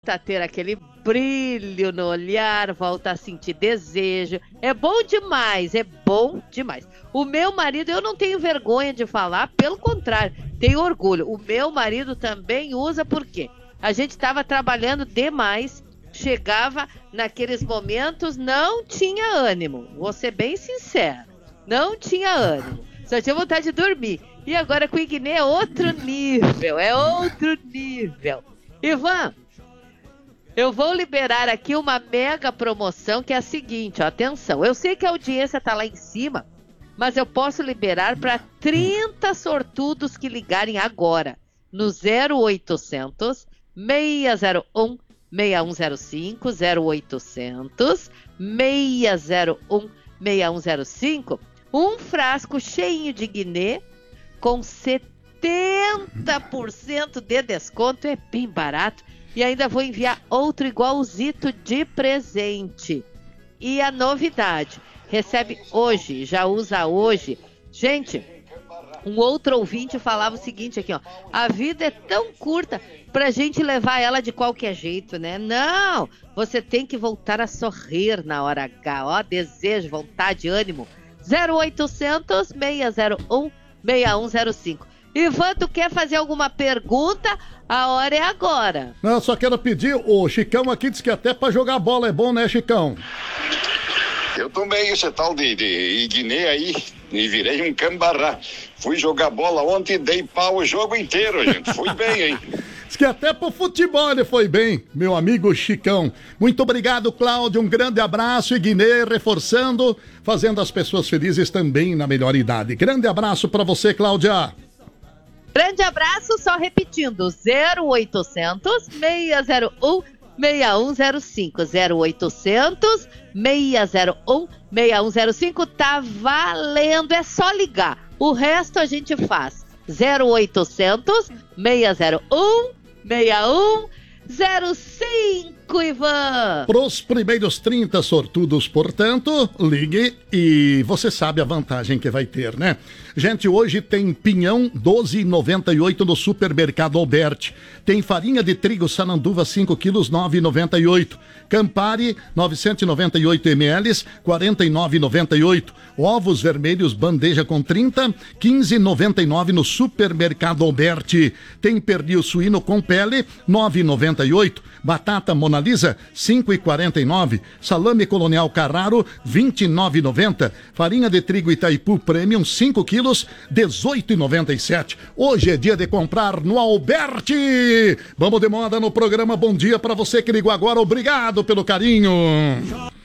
volta a ter aquele brilho no olhar, volta a sentir desejo. É bom demais, é bom demais. O meu marido, eu não tenho vergonha de falar, pelo contrário, tenho orgulho. O meu marido também usa, por quê? A gente estava trabalhando demais, chegava naqueles momentos, não tinha ânimo. Vou ser bem sincera, não tinha ânimo. Só tinha vontade de dormir. E agora com o Ignê é outro nível, Ivan, eu vou liberar aqui uma mega promoção que é a seguinte, ó, atenção. Eu sei que a audiência tá lá em cima, mas eu posso liberar para 30 sortudos que ligarem agora no 0800 601 6105, 0800 601 6105, um frasco cheinho de Guiné com 70% de desconto, é bem barato. E ainda vou enviar outro igualzito de presente. E a novidade, recebe hoje, já usa hoje. Gente, um outro ouvinte falava o seguinte aqui, ó. A vida é tão curta pra gente levar ela de qualquer jeito, né? Não, você tem que voltar a sorrir na hora H, ó. Desejo, vontade, ânimo. 0800 601 6105. Ivan, tu quer fazer alguma pergunta? A hora é agora. Não, eu só quero pedir, o Chicão aqui disse que até pra jogar bola é bom, né, Chicão? Eu tomei esse tal de Guiné aí e virei um cambará. Fui jogar bola ontem e dei pau o jogo inteiro, gente. Fui bem, hein? Diz que até pro futebol ele foi bem, meu amigo Chicão. Muito obrigado, Cláudio, um grande abraço. E Guiné reforçando, fazendo as pessoas felizes também na melhor idade. Grande abraço pra você, Cláudia. Grande abraço, só repetindo, 0800 601 6105, 0800 601 6105, tá valendo, é só ligar, o resto a gente faz, 0800 601 6105, Ivan. Pros primeiros 30 sortudos, portanto, ligue e você sabe a vantagem que vai ter, né? Gente, hoje tem pinhão 12,98 no Supermercado Alberti. Tem farinha de trigo Sananduva 5 quilos 9,98. Campari 998 ml 49,98. Ovos vermelhos bandeja com 30 15,99 no Supermercado Alberti. Tem pernil suíno com pele 9,98. Batata Mona Lisa 5,49. Salame Colonial Carraro 29,90. Farinha de trigo Itaipu Premium 5 quilos 18,97. Hoje é dia de comprar no Alberti. Vamos de moda no programa. Bom dia para você que ligou agora. Obrigado pelo carinho.